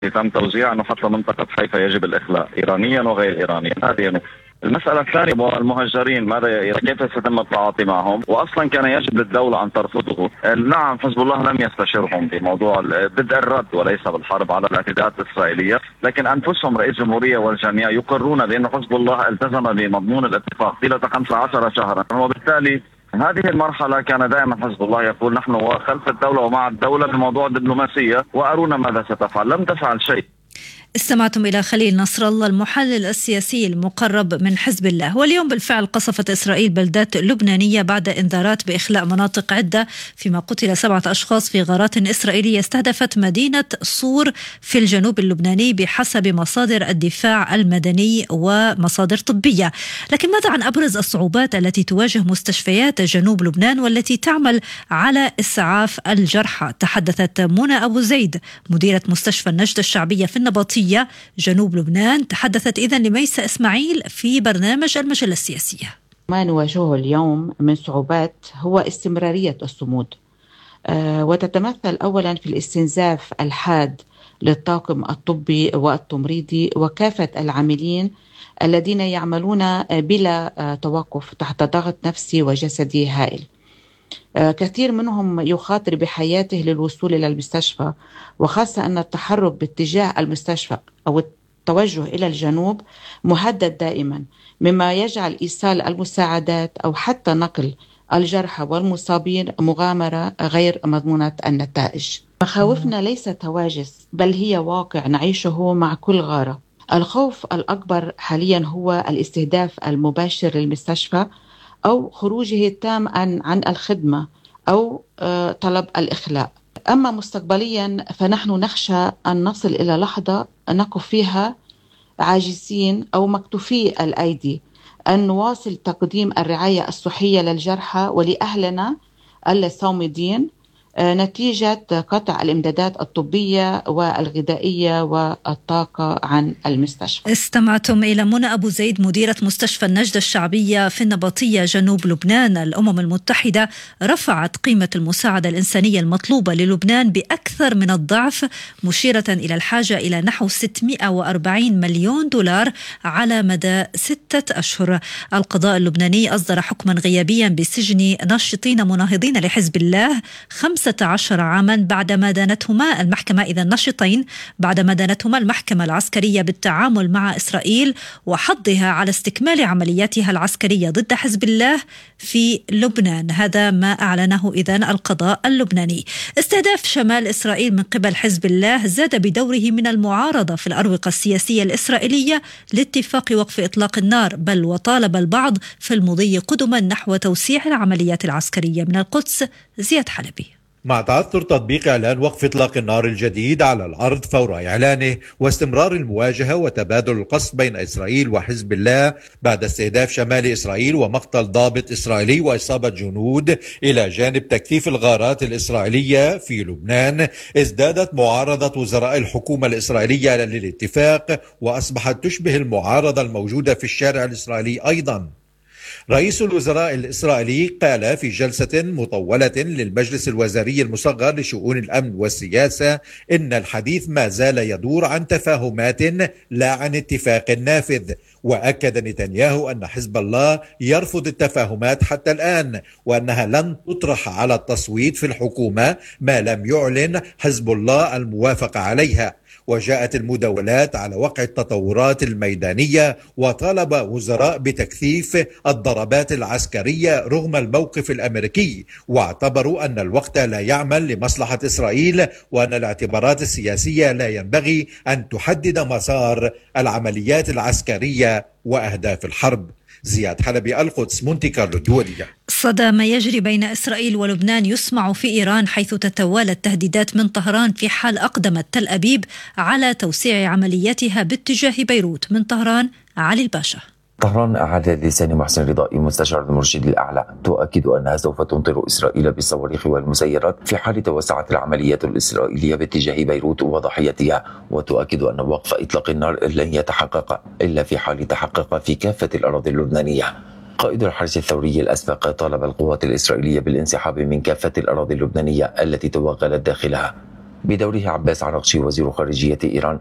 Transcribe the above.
تم توزيعه أنه حتى منطقة حيفا يجب الإخلاء إيرانيا وغير إيرانيا. هذه المسألة الثانية، المهجرين ماذا كيف سيتم التعاطي معهم؟ وأصلا كان يجب للدولة أن ترفضه. نعم، حزب الله لم يستشرهم بموضوع بدء الرد وليس بالحرب على الاعتداءات الإسرائيلية، لكن أنفسهم رئيس الجمهورية والجميع يقرون بأن حزب الله التزم بمضمون الاتفاق طيلة 15 شهرا، وبالتالي هذه المرحلة كان دائما حزب الله يقول نحن خلف الدولة ومع الدولة بموضوع الدبلوماسية، وأرونا ماذا ستفعل. لم تفعل شيء. استمعتم إلى خليل نصر الله المحلل السياسي المقرب من حزب الله. واليوم بالفعل قصفت إسرائيل بلدات لبنانية بعد إنذارات بإخلاء مناطق عدة، فيما قتل 7 أشخاص في غارات إسرائيلية استهدفت مدينة صور في الجنوب اللبناني بحسب مصادر الدفاع المدني ومصادر طبية. لكن ماذا عن أبرز الصعوبات التي تواجه مستشفيات جنوب لبنان والتي تعمل على إسعاف الجرحى؟ تحدثت منى أبو زيد مديرة مستشفى النجدة الشعبية في النبطية جنوب لبنان، تحدثت إذن لميسة إسماعيل في برنامج المجلة السياسية. ما نواجهه اليوم من صعوبات هو استمرارية الصمود، وتتمثل أولا في الاستنزاف الحاد للطاقم الطبي والتمريضي وكافة العاملين الذين يعملون بلا توقف تحت ضغط نفسي وجسدي هائل. كثير منهم يخاطر بحياته للوصول إلى المستشفى، وخاصة أن التحرك باتجاه المستشفى أو التوجه إلى الجنوب مهدد دائما، مما يجعل إيصال المساعدات أو حتى نقل الجرحى والمصابين مغامرة غير مضمونة النتائج. مخاوفنا ليست هواجس، بل هي واقع نعيشه مع كل غارة. الخوف الأكبر حاليا هو الاستهداف المباشر للمستشفى أو خروجه التام عن الخدمة أو طلب الإخلاء. أما مستقبليا فنحن نخشى أن نصل إلى لحظة نقف فيها عاجزين أو مكتوفي الأيدي أن نواصل تقديم الرعاية الصحية للجرحى ولأهلنا الصامدين نتيجة قطع الإمدادات الطبية والغذائية والطاقة عن المستشفى. استمعتم إلى منى أبو زيد مديرة مستشفى النجدة الشعبية في النبطية جنوب لبنان. الأمم المتحدة رفعت قيمة المساعدة الإنسانية المطلوبة للبنان بأكثر من الضعف، مشيرة إلى الحاجة إلى نحو 640 مليون دولار على مدى 6 أشهر. القضاء اللبناني أصدر حكما غيابيا بسجن ناشطين مناهضين لحزب الله 15 عاما بعدما دانتهما المحكمة، إذا نشطين بعدما دانتهما المحكمة العسكرية بالتعامل مع إسرائيل وحضها على استكمال عملياتها العسكرية ضد حزب الله في لبنان. هذا ما أعلنه إذن القضاء اللبناني. استهداف شمال إسرائيل من قبل حزب الله زاد بدوره من المعارضة في الأروقة السياسية الإسرائيلية لاتفاق وقف إطلاق النار، بل وطالب البعض في المضي قدما نحو توسيع العمليات العسكرية. من القدس زياد حلبي. مع تعثر تطبيق إعلان وقف إطلاق النار الجديد على الأرض فور إعلانه واستمرار المواجهة وتبادل القصف بين إسرائيل وحزب الله بعد استهداف شمال إسرائيل ومقتل ضابط إسرائيلي وإصابة جنود، إلى جانب تكثيف الغارات الإسرائيلية في لبنان، ازدادت معارضة وزراء الحكومة الإسرائيلية للاتفاق وأصبحت تشبه المعارضة الموجودة في الشارع الإسرائيلي أيضا. رئيس الوزراء الإسرائيلي قال في جلسة مطولة للمجلس الوزاري المصغر لشؤون الأمن والسياسة إن الحديث ما زال يدور عن تفاهمات لا عن اتفاق نافذ، وأكد نتنياهو أن حزب الله يرفض التفاهمات حتى الآن وأنها لن تطرح على التصويت في الحكومة ما لم يعلن حزب الله الموافقة عليها. وجاءت المداولات على وقع التطورات الميدانية، وطالب وزراء بتكثيف الضربات العسكرية رغم الموقف الأمريكي، واعتبروا أن الوقت لا يعمل لمصلحة إسرائيل وأن الاعتبارات السياسية لا ينبغي أن تحدد مسار العمليات العسكرية وأهداف الحرب. زياد حلبي، القدس، مونتي كارلو الدولية. صدى ما يجري بين إسرائيل ولبنان يسمع في إيران، حيث تتوالى التهديدات من طهران في حال أقدمت تل أبيب على توسيع عملياتها باتجاه بيروت. من طهران علي الباشا. طهران أعادت لسان محسن رضائي مستشار المرشد الأعلى تؤكد أنها سوف تمطر إسرائيل بالصواريخ والمسيرات في حال توسعت العمليات الإسرائيلية باتجاه بيروت وضحيتها، وتؤكد أن وقف إطلاق النار لن يتحقق إلا في حال تحقق في كافة الأراضي اللبنانية. قائد الحرس الثوري الأسبق طالب القوات الإسرائيلية بالانسحاب من كافة الأراضي اللبنانية التي توغلت داخلها. بدوره عباس عراقچي وزير خارجية إيران